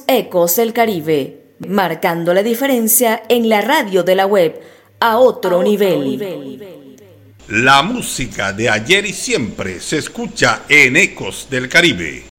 Ecos del Caribe, marcando la diferencia en la radio de la web a otro nivel. La música de ayer y siempre se escucha en Ecos del Caribe.